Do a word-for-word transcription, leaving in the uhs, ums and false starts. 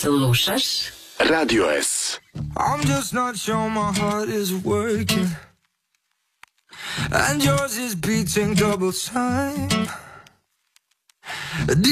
Slušaš Radio S. I'm just not sure my heart is working, and yours is beating double time.